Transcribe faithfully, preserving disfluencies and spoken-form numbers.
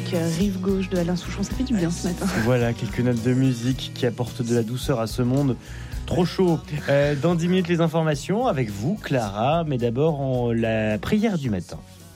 avec Rive Gauche de Alain Souchon. Ça fait du bien ce matin. Voilà, quelques notes de musique qui apportent de la douceur à ce monde trop chaud. Euh, dans dix minutes, les informations avec vous, Clara. Mais d'abord, en la prière du matin.